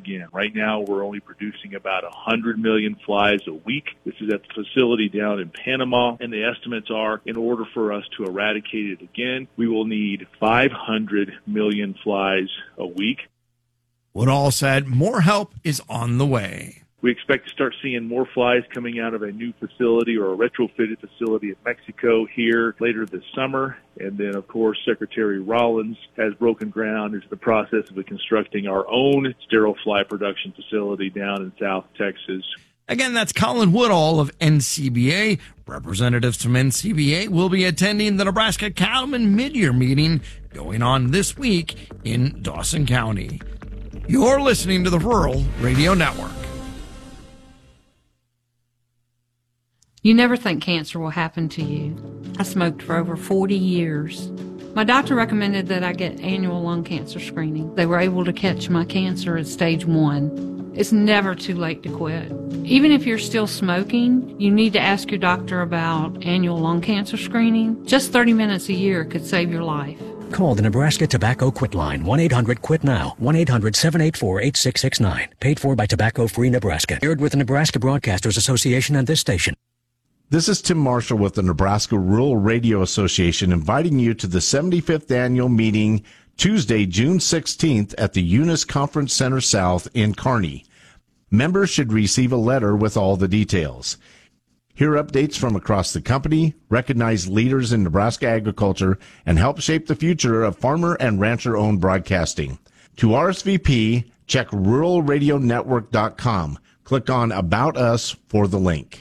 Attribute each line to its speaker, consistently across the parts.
Speaker 1: again. Right now, we're only producing about 100 million flies a week. This is at the facility down in Panama, and the estimates are in order for us to eradicate it again, we will need 500 million flies a week.
Speaker 2: Woodall said more help is on the way.
Speaker 1: We expect to start seeing more flies coming out of a new facility or a retrofitted facility in Mexico here later this summer. And then, of course, Secretary Rollins has broken ground into the process of constructing our own sterile fly production facility down in South Texas.
Speaker 2: Again, that's Colin Woodall of NCBA. Representatives from NCBA will be attending the Nebraska Cattlemen Mid-Year Meeting going on this week in Dawson County. You're listening to the Rural Radio Network.
Speaker 3: You never think cancer will happen to you. I smoked for over 40 years. My doctor recommended that I get annual lung cancer screening. They were able to catch my cancer at stage 1. It's never too late to quit. Even if you're still smoking, you need to ask your doctor about annual lung cancer screening. Just 30 minutes a year could save your life.
Speaker 4: Call the Nebraska Tobacco Quit Line, 1-800-QUIT-NOW, 1-800-784-8669. Paid for by Tobacco Free Nebraska. Aired with the Nebraska Broadcasters Association and this station.
Speaker 5: This is Tim Marshall with the Nebraska Rural Radio Association inviting you to the 75th annual meeting Tuesday, June 16th at the Eunice Conference Center South in Kearney. Members should receive a letter with all the details. Hear updates from across the company, recognize leaders in Nebraska agriculture, and help shape the future of farmer and rancher-owned broadcasting. To RSVP, check ruralradionetwork.com. Click on About Us for the link.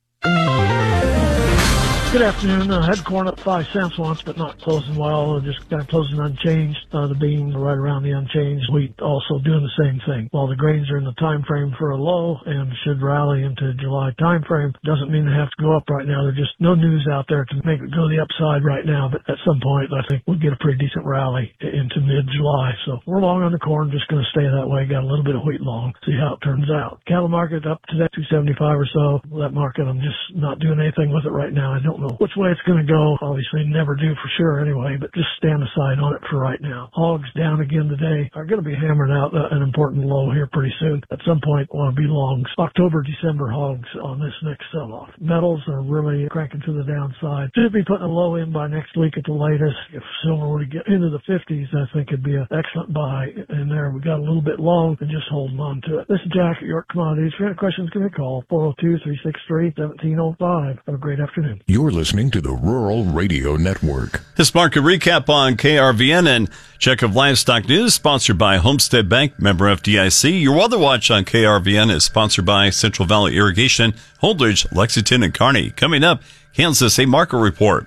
Speaker 6: Good afternoon. I had corn up 5 cents once, but not closing well. Just kind of closing unchanged. The beans right around the unchanged. Wheat also doing the same thing. While the grains are in the time frame for a low and should rally into July time frame, doesn't mean they have to go up right now. There's just no news out there to make it go the upside right now. But at some point, I think we'll get a pretty decent rally into mid-July. So we're long on the corn. Just going to stay that way. Got a little bit of wheat long. See how it turns out. Cattle market up to that 275 or so. That market, I'm just not doing anything with it right now. I don't know which way it's going to go. Obviously never do for sure anyway, but just stand aside on it for right now. Hogs down again today are going to be hammering out an important low here pretty soon. At some point, want to be longs. October, December hogs on this next sell-off. Metals are really cranking to the downside. Should be putting a low in by next week at the latest. If silver were to get into the 50s, I think it'd be an excellent buy in there. We got a little bit long and just holding on to it. This is Jack at York Commodities. If you have any questions, give me a call. 402-363-1705. Have a great afternoon.
Speaker 7: You're listening to the Rural Radio Network.
Speaker 8: This market recap on KRVN and check of livestock news sponsored by Homestead Bank, member FDIC. Your weather watch on KRVN is sponsored by Central Valley Irrigation, Holdridge, Lexington, and Kearney. Coming up, Kansas A Market Report.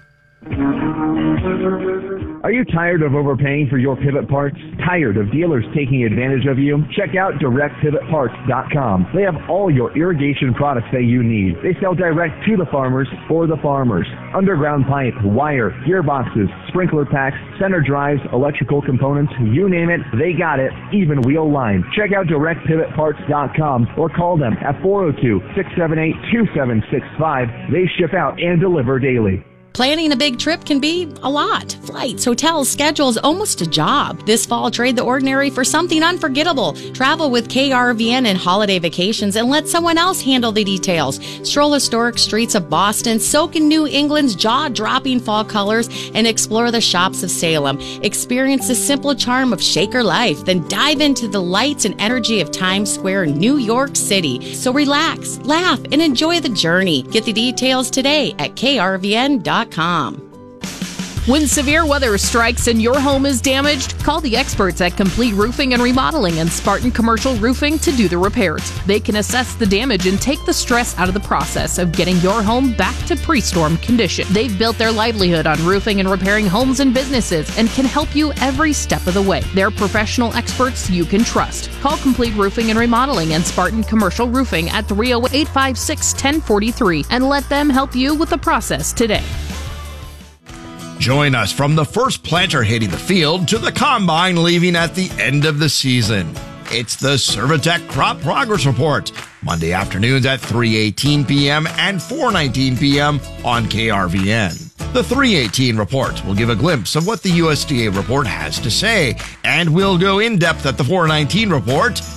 Speaker 9: Are you tired of overpaying for your pivot parts? Tired of dealers taking advantage of you? Check out DirectPivotParts.com. They have all your irrigation products that you need. They sell direct to the farmers for the farmers. Underground pipe, wire, gearboxes, sprinkler packs, center drives, electrical components, you name it, they got it, even wheel line. Check out DirectPivotParts.com or call them at 402-678-2765. They ship out and deliver daily.
Speaker 10: Planning a big trip can be a lot. Flights, hotels, schedules, almost a job. This fall, trade the ordinary for something unforgettable. Travel with KRVN and holiday vacations and let someone else handle the details. Stroll historic streets of Boston, soak in New England's jaw-dropping fall colors, and explore the shops of Salem. Experience the simple charm of Shaker life, then dive into the lights and energy of Times Square, New York City. So relax, laugh, and enjoy the journey. Get the details today at krvn.com.
Speaker 11: When severe weather strikes and your home is damaged, call the experts at Complete Roofing and Remodeling and Spartan Commercial Roofing to do the repairs. They can assess the damage and take the stress out of the process of getting your home back to pre-storm condition. They've built their livelihood on roofing and repairing homes and businesses and can help you every step of the way. They're professional experts you can trust. Call Complete Roofing and Remodeling and Spartan Commercial Roofing at 308-856-1043 and let them help you with the process today.
Speaker 2: Join us from the first planter hitting the field to the combine leaving at the end of the season. It's the Servitech Crop Progress Report, Monday afternoons at 3:18 p.m. and 4:19 p.m. on KRVN. The 3:18 report will give a glimpse of what the USDA report has to say, and we'll go in depth at the 4:19 report